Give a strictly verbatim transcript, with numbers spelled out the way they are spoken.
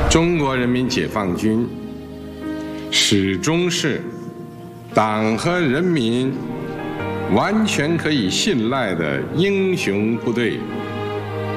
中国人民解放军始终是党和人民完全可以信赖的英雄部队。